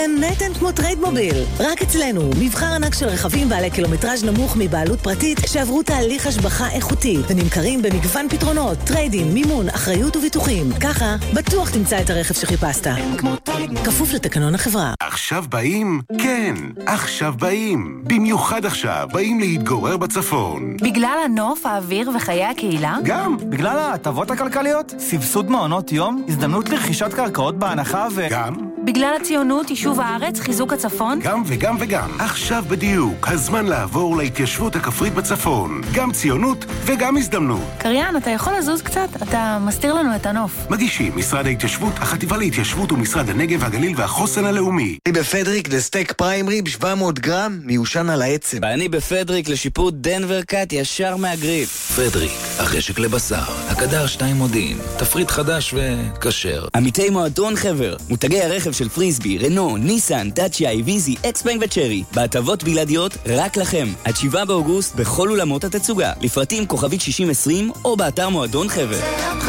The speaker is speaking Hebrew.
נתן כמו טריידמוביל. רק אצלנו, מבחר ענק של רכבים בעלי קילומטראז' נמוך מבעלות פרטית שעברו תהליך השבחה איכותי ונמכרים במגוון פתרונות, טריידים, מימון, אחריות וביטוחים. ככה, בטוח תמצא את הרכב שחיפשת. כפוף לתקנון החברה. עכשיו באים? כן, עכשיו באים. במיוחד עכשיו באים להתגורר בצפון. בגלל הנוף, האוויר וחיי הקהילה? גם. בגלל ההטבות הכלכליות, סבסוד מעונות יום, הזדמנות לרכישת קרקעות בהנחה גם. בגלל הציונות, יישוב הארץ, חיזוק הצפון? גם וגם וגם. עכשיו בדיוק, הזמן לעבור להתיישבות הכפרית בצפון. גם ציונות וגם הזדמנות. קריין, אתה יכול לזוז קצת? אתה מסתיר לנו את הנוף. מגישים משרד ההתיישבות, החטיבה להתיישבות ומשרד הנגב, הגליל והחוסן הלאומי. אני בפדריק לסטייק פריים ריב 700 גרם מיושן על העצם. ואני בפדריק לשיפוט דנבר קאט ישר מהגריף. פדריק, החשק לבשר, הקדר 2 מודיעין, תפריט חדש וקשר. עמיתי מועדון חבר, מותגי הרכב של פריסבי, רנו, ניסן, דאצ'יה, איביזי, אקספנג וצ'רי. בהטבות בלעדיות רק לכם. עד 7 באוגוסט בכל אולמות התצוגה. לפרטים כוכבית 6020 או באתר מועדון חבר.